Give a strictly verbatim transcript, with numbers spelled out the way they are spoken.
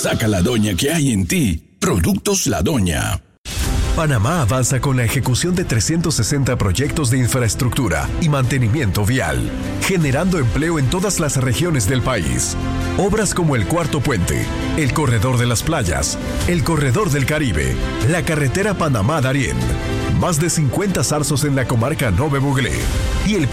Saca la doña que hay en ti. Productos La Doña. Panamá avanza con la ejecución de trescientos sesenta proyectos de infraestructura y mantenimiento vial, generando empleo en todas las regiones del país. Obras como el Cuarto Puente, el Corredor de las Playas, el Corredor del Caribe, la carretera Panamá-Darién, más de cincuenta zarzos en la comarca Nove Buglé y el